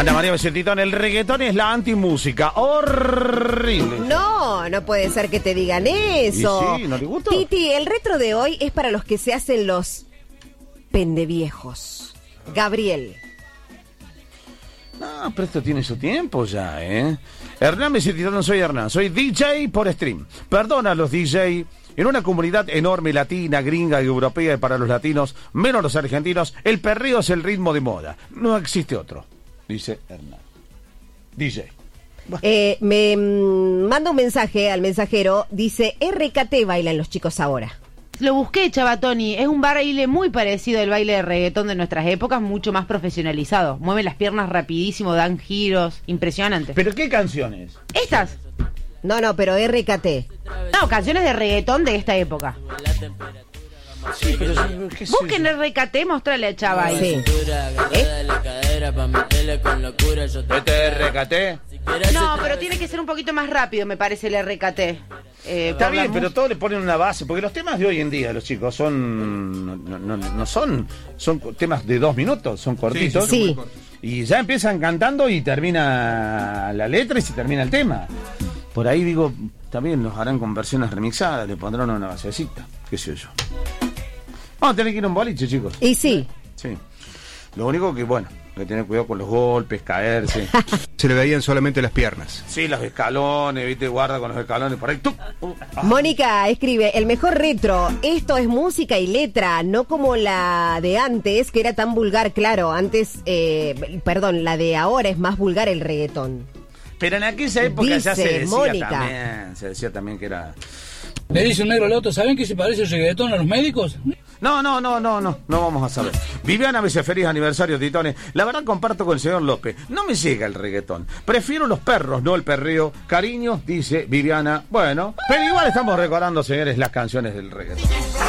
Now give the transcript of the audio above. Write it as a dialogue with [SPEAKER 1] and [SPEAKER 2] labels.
[SPEAKER 1] Ana María Besetitón, el reggaetón es la antimúsica. Horrible.
[SPEAKER 2] No, no puede ser que te digan eso.
[SPEAKER 1] ¿Y sí? ¿No te gusta?
[SPEAKER 2] Titi, el retro de hoy es para los que se hacen los pendeviejos. Gabriel.
[SPEAKER 1] No, pero esto tiene su tiempo ya, ¿eh? Hernán Besetitón, soy Hernán. Soy DJ por stream. Perdona a los DJ. En una comunidad enorme, latina, gringa y europea, y para los latinos, menos los argentinos, el perreo es el ritmo de moda. No existe otro, dice Hernán. DJ.
[SPEAKER 2] Me manda un mensaje al mensajero, dice, RKT bailan los chicos ahora.
[SPEAKER 3] Lo busqué, Chavatoni. Es un baile muy parecido al baile de reggaetón de nuestras épocas, mucho más profesionalizado. Mueven las piernas rapidísimo, dan giros, impresionante.
[SPEAKER 1] ¿Pero qué canciones?
[SPEAKER 3] ¿Estas?
[SPEAKER 2] No, pero RKT.
[SPEAKER 3] No, canciones de reggaetón de esta época.
[SPEAKER 1] Sí, pero ¿qué
[SPEAKER 3] Busquen RKT, mostrale a Chava ahí.
[SPEAKER 2] Sí.
[SPEAKER 1] ¿Este RKT?
[SPEAKER 3] No, pero tiene que ser un poquito más rápido, me parece, el RKT.
[SPEAKER 1] Está bien, pero todos le ponen una base, porque los temas de hoy en día, los chicos, son no son temas de 2 minutos, son cortitos.
[SPEAKER 2] Sí.
[SPEAKER 1] Y ya empiezan cantando y termina la letra y se termina el tema. Por ahí digo, también los harán con versiones remixadas, le pondrán una basecita, qué sé yo. Vamos a tener que ir a un boliche, chicos.
[SPEAKER 2] Y sí.
[SPEAKER 1] Sí. Lo único que, bueno, hay que tener cuidado con los golpes, caerse.
[SPEAKER 4] Se le veían solamente las piernas.
[SPEAKER 1] Sí, los escalones, viste, guarda con los escalones por ahí.
[SPEAKER 2] Mónica escribe, el mejor retro, esto es música y letra, no como la de antes, que era tan vulgar, claro, antes, la de ahora es más vulgar el reggaetón.
[SPEAKER 1] Pero en aquella época
[SPEAKER 2] Dice
[SPEAKER 1] ya se decía
[SPEAKER 2] Mónica.
[SPEAKER 1] también, se decía también que era...
[SPEAKER 5] Le dice un negro al otro, ¿saben que se parece el reggaetón a los médicos?
[SPEAKER 1] No vamos a saber. Viviana me dice, feliz aniversario, Titones. La verdad comparto con el señor López, no me llega el reggaetón. Prefiero los perros, no el perreo. Cariño, dice Viviana. Bueno, pero igual estamos recordando, señores, las canciones del reggaetón.